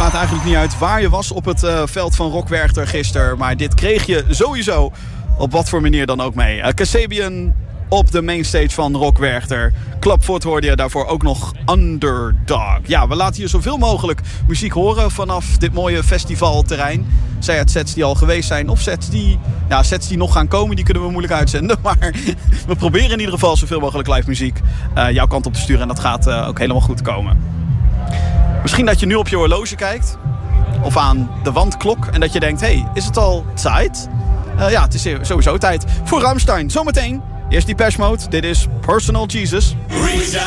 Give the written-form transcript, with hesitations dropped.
maakt eigenlijk niet uit waar je was op het veld van Rock Werchter gisteren. Maar dit kreeg je sowieso op wat voor manier dan ook mee. Kasabian op de mainstage van Rock Werchter. Clubfoot hoorde je daarvoor ook nog Underdog. Ja, we laten hier zoveel mogelijk muziek horen vanaf dit mooie festivalterrein. Zij het sets die al geweest zijn of sets die nog gaan komen, die kunnen we moeilijk uitzenden. Maar we proberen in ieder geval zoveel mogelijk live muziek jouw kant op te sturen. En dat gaat ook helemaal goed komen. Misschien dat je nu op je horloge kijkt. Of aan de wandklok. En dat je denkt, hey, is het al tijd? Ja, het is sowieso tijd voor Rammstein. Zometeen. Eerst Depeche Mode. Dit is Personal Jesus.